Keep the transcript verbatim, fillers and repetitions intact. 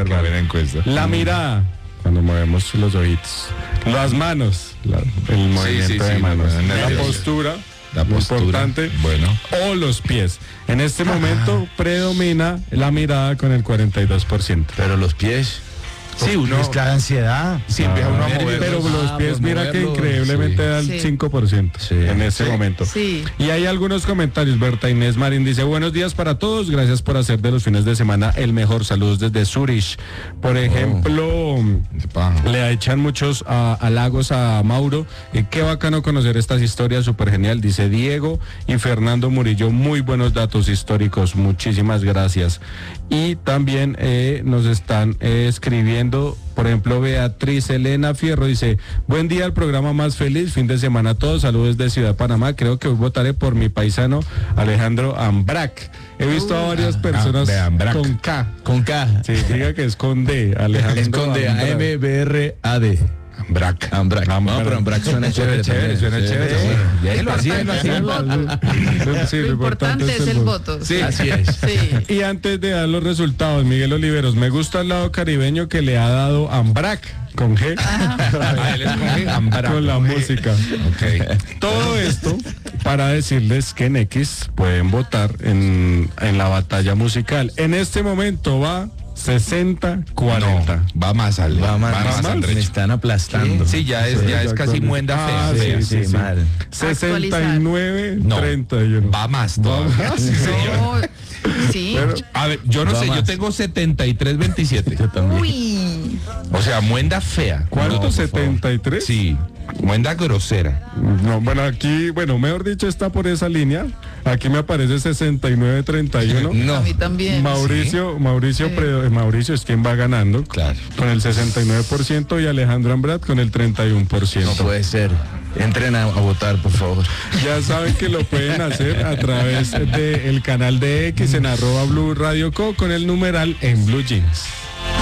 verbal. Qué buena encuesta. La mirada, cuando movemos los ojitos. Las manos, la- el movimiento sí, de sí, manos. la- la- La la- postura, La muy postura, importante. bueno. O los pies. En este momento predomina la mirada con el cuarenta y dos por ciento. Pero los pies. Sí, uno Mezcla de ansiedad. sí empieza uno a mover. Pero los Ah, pies, pues mira que moverlos, increíblemente sí. da el Sí. cinco por ciento Sí. en este Sí. momento. Sí. Y hay algunos comentarios. Berta Inés Marín dice: buenos días para todos, gracias por hacer de los fines de semana el mejor. Saludos desde Zurich. Por ejemplo, le echan muchos ah, halagos a Mauro. Eh, qué bacano conocer estas historias, súper genial. Dice Diego y Fernando Murillo, muy buenos datos históricos, muchísimas gracias. Y también eh, nos están eh, escribiendo, por ejemplo, Beatriz Elena Fierro dice: buen día, el programa más feliz, fin de semana a todos, saludos de Ciudad Panamá, creo que hoy votaré por mi paisano Alejandro Ambrac. He visto a varias personas de Ambrac. con K. Con K. Sí, diga que es con D, Alejandro Esconde A Ambrac. M B R A D. Ambrac. Ambrac. No, pero Ambrac suena chévere, chévere, suena chévere. Déjelo así, déjelo así. Sí, Lo importante es el voto. Sí, así es. Sí. Y antes de dar los resultados, Miguel Oliveros, me gusta el lado caribeño que le ha dado Ambrac con G. Ah, él es con G, Ambrac. Con la música. Ok. Todo esto para decirles que en X pueden votar en, en la batalla musical. En este momento va sesenta cuarenta. No, va más al Va más, va más, más, me Andrés. están aplastando. Sí, ya es, ya es casi muenda Ah, fea. sí, sí, sí. mal. sesenta y nueve No, treinta y uno. va más todavía. más. Sí, señor. No, sí. Pero- A ver, yo no Va sé, yo más. tengo setenta y tres veintisiete. Yo también. Uy. O sea, muenda fea. ¿Cuánto? No, por favor. ¿setenta y tres? Sí, muenda grosera. No, bueno, aquí, bueno, mejor dicho, está por esa línea. Aquí me aparece sesenta y nueve treinta y uno. No. A mí también. Mauricio, Mauricio, Sí. Pre- Mauricio es quien va ganando. Claro. Con el sesenta y nueve por ciento y Alejandro Ambrat con el treinta y uno por ciento. No puede ser. Entren a, a votar, por favor. Ya saben que lo pueden hacer a través del canal de X en arroba Blue Radio Co con el numeral en Blue Jeans.